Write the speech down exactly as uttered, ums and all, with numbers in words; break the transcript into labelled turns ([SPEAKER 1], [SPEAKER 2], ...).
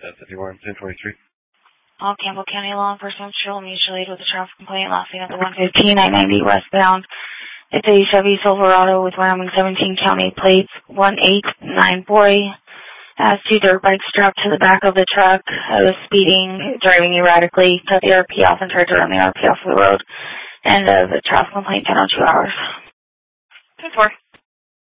[SPEAKER 1] That's fifty-one, ten twenty-three.
[SPEAKER 2] All Campbell County law enforcement patrol mutually aid with a traffic complaint last seen at the one fifteen I ninety westbound. It's a Chevy Silverado with Wyoming seventeen county plates one eight nine four. Has two dirt bikes strapped to the back of the truck. I was speeding, driving erratically, cut the R P off and tried to run the R P off the road. And uh, the traffic complaint ten oh two hours. ten four.